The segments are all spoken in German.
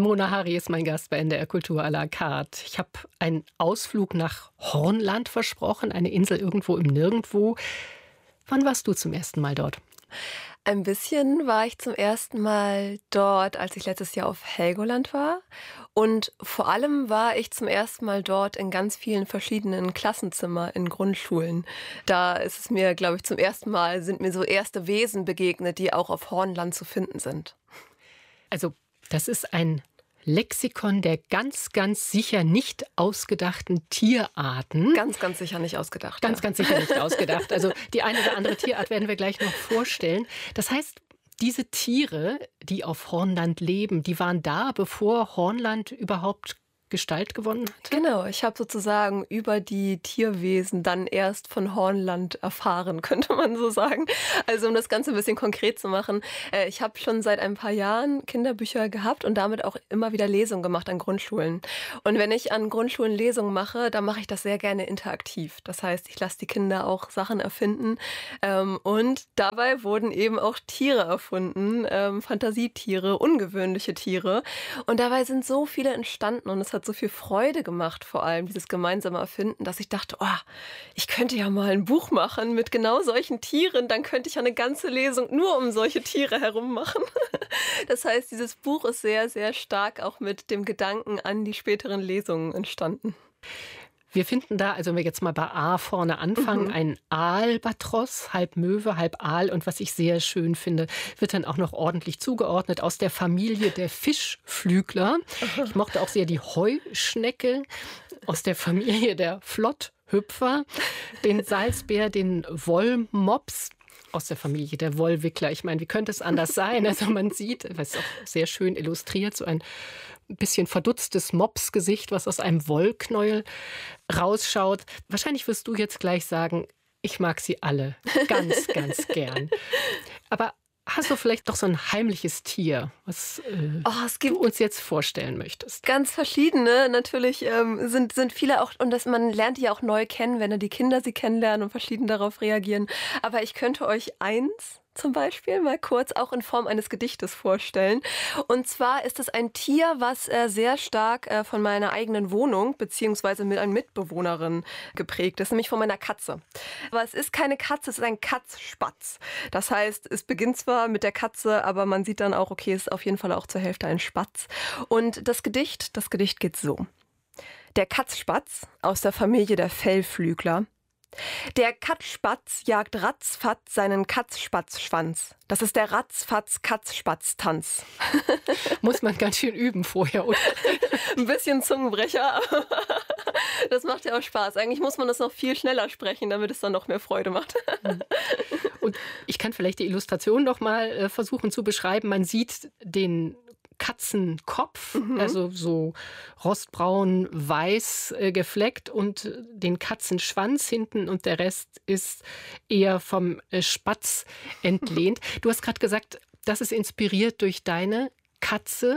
Mona Hari ist mein Gast bei NDR Kultur à la carte. Ich habe einen Ausflug nach Hornland versprochen, eine Insel irgendwo im Nirgendwo. Wann warst du zum ersten Mal dort? Ein bisschen war ich zum ersten Mal dort, als ich letztes Jahr auf Helgoland war. Und vor allem war ich zum ersten Mal dort in ganz vielen verschiedenen Klassenzimmer in Grundschulen. Da ist es mir, glaube ich, zum ersten Mal sind mir so erste Wesen begegnet, die auch auf Hornland zu finden sind. Also, das ist ein Lexikon der ganz, ganz sicher nicht ausgedachten Tierarten. Ganz, ganz sicher nicht ausgedacht. Ganz, ganz sicher nicht ausgedacht. Also die eine oder andere Tierart werden wir gleich noch vorstellen. Das heißt, diese Tiere, die auf Hornland leben, die waren da, bevor Hornland überhaupt Gestalt gewonnen hat? Genau, ich habe sozusagen über die Tierwesen dann erst von Hornland erfahren, könnte man so sagen. Also um das Ganze ein bisschen konkret zu machen, ich habe schon seit ein paar Jahren Kinderbücher gehabt und damit auch immer wieder Lesungen gemacht an Grundschulen. Und wenn ich an Grundschulen Lesungen mache, dann mache ich das sehr gerne interaktiv. Das heißt, ich lasse die Kinder auch Sachen erfinden und dabei wurden eben auch Tiere erfunden, Fantasietiere, ungewöhnliche Tiere. Und dabei sind so viele entstanden und es hat so viel Freude gemacht, vor allem dieses gemeinsame Erfinden, dass ich dachte, oh, ich könnte ja mal ein Buch machen mit genau solchen Tieren, dann könnte ich ja eine ganze Lesung nur um solche Tiere herum machen. Das heißt, dieses Buch ist sehr, sehr stark auch mit dem Gedanken an die späteren Lesungen entstanden. Wir finden da, also wenn wir jetzt mal bei A vorne anfangen, einen Aalbatros, halb Möwe, halb Aal. Und was ich sehr schön finde, wird dann auch noch ordentlich zugeordnet aus der Familie der Fischflügler. Ich mochte auch sehr die Heuschnecke aus der Familie der Flotthüpfer, den Salzbär, den Wollmops aus der Familie der Wollwickler. Ich meine, wie könnte es anders sein? Also man sieht, das ist auch sehr schön illustriert, so ein bisschen verdutztes Mopsgesicht, was aus einem Wollknäuel rausschaut. Wahrscheinlich wirst du jetzt gleich sagen, ich mag sie alle ganz, ganz gern. Aber hast du vielleicht doch so ein heimliches Tier, was du uns jetzt vorstellen möchtest? Ganz verschiedene. Natürlich sind viele auch, und man lernt die ja auch neu kennen, wenn die Kinder sie kennenlernen und verschieden darauf reagieren. Aber ich könnte euch eins zum Beispiel mal kurz auch in Form eines Gedichtes vorstellen. Und zwar ist es ein Tier, was sehr stark von meiner eigenen Wohnung beziehungsweise mit einer Mitbewohnerin geprägt ist, nämlich von meiner Katze. Aber es ist keine Katze, es ist ein Katzspatz. Das heißt, es beginnt zwar mit der Katze, aber man sieht dann auch, okay, es ist auf jeden Fall auch zur Hälfte ein Spatz. Und das Gedicht geht so. Der Katzspatz aus der Familie der Fellflügler. Der Katzspatz jagt ratzfatz seinen Katzspatzschwanz. Das ist der Ratzfatz-Katzspatz-Tanz. Muss man ganz schön üben vorher, oder? Ein bisschen Zungenbrecher, aber das macht ja auch Spaß. Eigentlich muss man das noch viel schneller sprechen, damit es dann noch mehr Freude macht. Und ich kann vielleicht die Illustration noch mal versuchen zu beschreiben. Man sieht den Katzenkopf, also so rostbraun, weiß gefleckt und den Katzenschwanz hinten und der Rest ist eher vom Spatz entlehnt. Du hast gerade gesagt, das ist inspiriert durch deine Katze.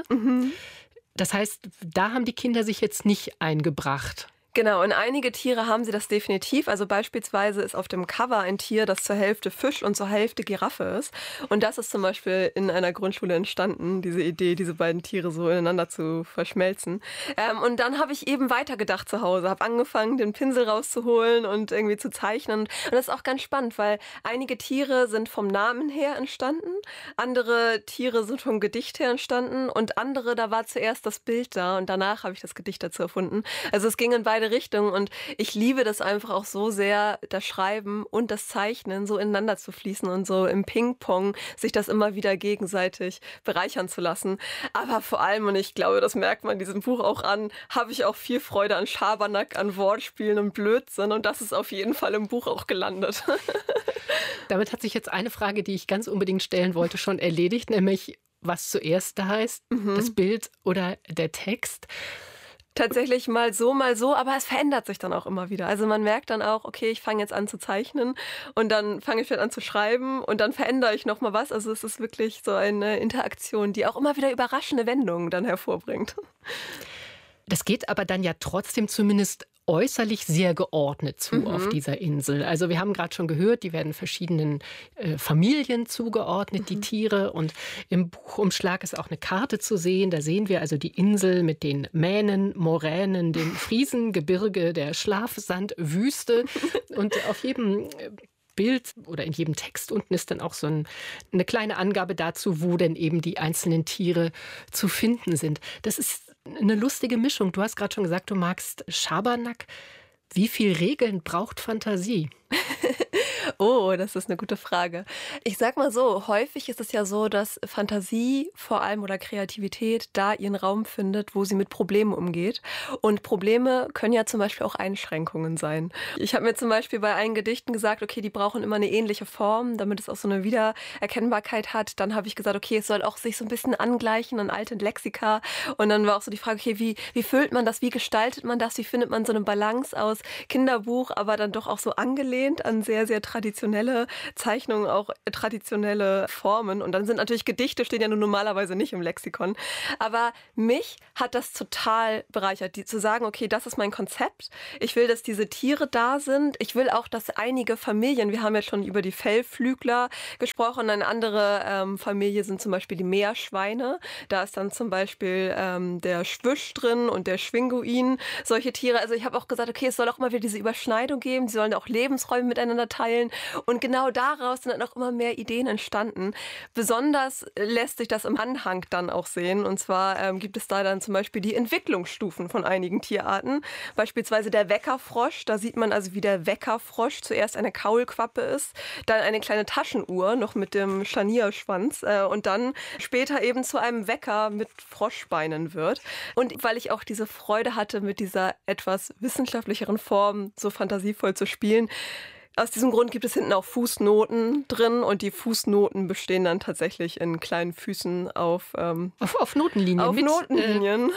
Das heißt, da haben die Kinder sich jetzt nicht eingebracht. Genau, und einige Tiere haben sie das definitiv. Also beispielsweise ist auf dem Cover ein Tier, das zur Hälfte Fisch und zur Hälfte Giraffe ist. Und das ist zum Beispiel in einer Grundschule entstanden, diese Idee, diese beiden Tiere so ineinander zu verschmelzen. Und dann habe ich eben weitergedacht zu Hause, habe angefangen, den Pinsel rauszuholen und irgendwie zu zeichnen. Und das ist auch ganz spannend, weil einige Tiere sind vom Namen her entstanden, andere Tiere sind vom Gedicht her entstanden und andere, da war zuerst das Bild da und danach habe ich das Gedicht dazu erfunden. Also es ging in beide Richtungen und ich liebe das einfach auch so sehr, das Schreiben und das Zeichnen so ineinander zu fließen und so im Ping-Pong sich das immer wieder gegenseitig bereichern zu lassen. Aber vor allem, und ich glaube, das merkt man diesem Buch auch an, habe ich auch viel Freude an Schabernack, an Wortspielen und Blödsinn und das ist auf jeden Fall im Buch auch gelandet. Damit hat sich jetzt eine Frage, die ich ganz unbedingt stellen wollte, schon erledigt, nämlich was zuerst da heißt, das Bild oder der Text. Tatsächlich mal so, aber es verändert sich dann auch immer wieder. Also man merkt dann auch, okay, ich fange jetzt an zu zeichnen und dann fange ich wieder an zu schreiben und dann verändere ich nochmal was. Also es ist wirklich so eine Interaktion, die auch immer wieder überraschende Wendungen dann hervorbringt. Das geht aber dann ja trotzdem zumindest äußerlich sehr geordnet zu auf dieser Insel. Also wir haben gerade schon gehört, die werden verschiedenen Familien zugeordnet, die Tiere. Und im Buchumschlag ist auch eine Karte zu sehen. Da sehen wir also die Insel mit den Mähnen, Moränen, dem Friesengebirge, der Schlafsandwüste. Und auf jedem Bild oder in jedem Text unten ist dann auch so eine kleine Angabe dazu, wo denn eben die einzelnen Tiere zu finden sind. Das ist eine lustige Mischung. Du hast gerade schon gesagt, du magst Schabernack. Wie viel Regeln braucht Fantasie? Oh, das ist eine gute Frage. Ich sag mal so, häufig ist es ja so, dass Fantasie vor allem oder Kreativität da ihren Raum findet, wo sie mit Problemen umgeht. Und Probleme können ja zum Beispiel auch Einschränkungen sein. Ich habe mir zum Beispiel bei einigen Gedichten gesagt, okay, die brauchen immer eine ähnliche Form, damit es auch so eine Wiedererkennbarkeit hat. Dann habe ich gesagt, okay, es soll auch sich so ein bisschen angleichen an alte Lexika. Und dann war auch so die Frage, okay, wie füllt man das, wie gestaltet man das, wie findet man so eine Balance aus Kinderbuch, aber dann doch auch so angelehnt an sehr, sehr traditionelle Zeichnungen, auch traditionelle Formen. Und dann sind natürlich Gedichte, stehen ja nun normalerweise nicht im Lexikon. Aber mich hat das total bereichert, zu sagen, okay, das ist mein Konzept. Ich will, dass diese Tiere da sind. Ich will auch, dass einige Familien, wir haben ja schon über die Fellflügler gesprochen, eine andere Familie sind zum Beispiel die Meerschweine. Da ist dann zum Beispiel der Schwisch drin und der Schwinguin, solche Tiere. Also ich habe auch gesagt, okay, es soll auch immer wieder diese Überschneidung geben. Sie sollen auch Lebensräume miteinander teilen. Und genau daraus sind dann auch immer mehr Ideen entstanden. Besonders lässt sich das im Anhang dann auch sehen. Und zwar gibt es da dann zum Beispiel die Entwicklungsstufen von einigen Tierarten. Beispielsweise der Weckerfrosch. Da sieht man also, wie der Weckerfrosch zuerst eine Kaulquappe ist, dann eine kleine Taschenuhr noch mit dem Scharnierschwanz und dann später eben zu einem Wecker mit Froschbeinen wird. Und weil ich auch diese Freude hatte, mit dieser etwas wissenschaftlicheren Form so fantasievoll zu spielen, aus diesem Grund gibt es hinten auch Fußnoten drin und die Fußnoten bestehen dann tatsächlich in kleinen Füßen auf Notenlinien. Auf Notenlinien.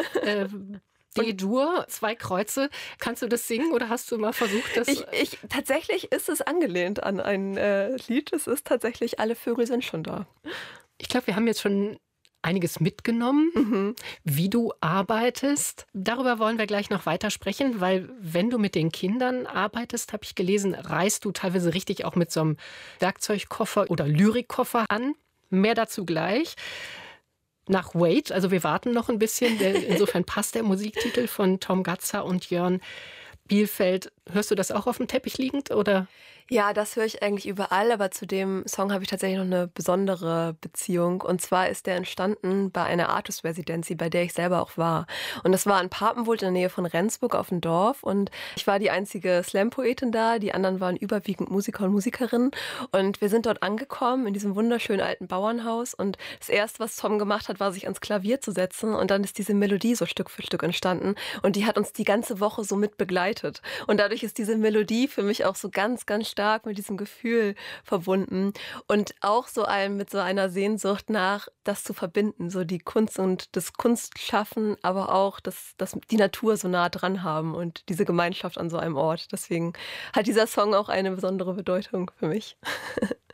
D-Dur, 2 Kreuze. Kannst du das singen oder hast du mal versucht, das? Tatsächlich ist es angelehnt an ein Lied. Es ist tatsächlich, alle Vögel sind schon da. Ich glaube, wir haben jetzt schon einiges mitgenommen, wie du arbeitest. Darüber wollen wir gleich noch weiter sprechen, weil wenn du mit den Kindern arbeitest, habe ich gelesen, reist du teilweise richtig auch mit so einem Werkzeugkoffer oder Lyrikkoffer an. Mehr dazu gleich. Nach Wait, also wir warten noch ein bisschen. Insofern passt der Musiktitel von Tom Gatzer und Jörn Bielfeldt. Hörst du das auch auf dem Teppich liegend, oder? Ja, das höre ich eigentlich überall, aber zu dem Song habe ich tatsächlich noch eine besondere Beziehung. Und zwar ist der entstanden bei einer Artist Residency, bei der ich selber auch war. Und das war in Papenwohld in der Nähe von Rendsburg auf dem Dorf. Und ich war die einzige Slam-Poetin da. Die anderen waren überwiegend Musiker und Musikerinnen. Und wir sind dort angekommen in diesem wunderschönen alten Bauernhaus. Und das Erste, was Tom gemacht hat, war, sich ans Klavier zu setzen. Und dann ist diese Melodie so Stück für Stück entstanden. Und die hat uns die ganze Woche so mit begleitet. Und dadurch ist diese Melodie für mich auch so ganz, ganz stark mit diesem Gefühl verbunden und auch so mit so einer Sehnsucht nach, das zu verbinden, so die Kunst und das Kunstschaffen, aber auch die Natur so nah dran haben und diese Gemeinschaft an so einem Ort. Deswegen hat dieser Song auch eine besondere Bedeutung für mich.